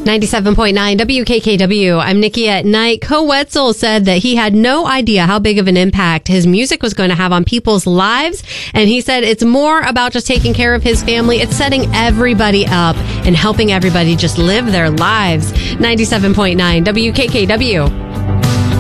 97.9 WKKW. I'm Nikki at Night. Co Wetzel said that he had no idea how big of an impact his music was going to have on people's lives. And he said it's more about just taking care of his family. It's setting everybody up and helping everybody just live their lives. 97.9 WKKW.